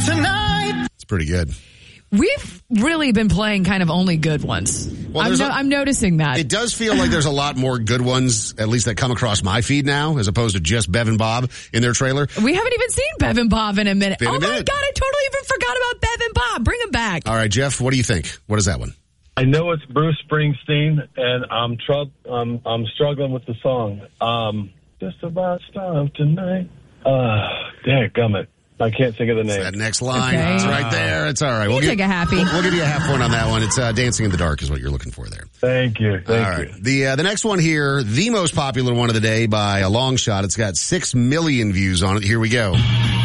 tonight. It's pretty good. We've really been playing kind of only good ones. Well, I'm noticing that. It does feel like there's a lot more good ones, at least that come across my feed now, as opposed to just Bev and Bob in their trailer. We haven't even seen Bev and Bob in a minute. My God, I totally even forgot about Bev and Bob. Bring them back. All right, Jeff, what do you think? What is that one? I know it's Bruce Springsteen, and I'm struggling with the song. Just about stop tonight. Dadgummit. I can't think of the name. It's that next line. Okay. It's right there. It's all right. We'll take a happy. We'll give you a half point on that one. It's Dancing in the Dark is what you're looking for there. Thank you. Thank you. The next one here, the most popular one of the day by a long shot. It's got 6 million views on it. Here we go.